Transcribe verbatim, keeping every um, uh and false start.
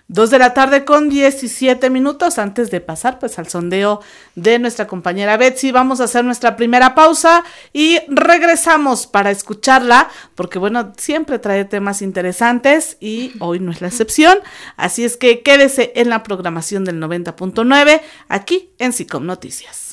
Dos de la tarde con diecisiete minutos. Antes de pasar pues al sondeo de nuestra compañera Betsy, vamos a hacer nuestra primera pausa y regresamos para escucharla, porque bueno, siempre trae temas interesantes y hoy no es la excepción. Así es que quédese en la programación del noventa punto nueve aquí en SICOM Noticias.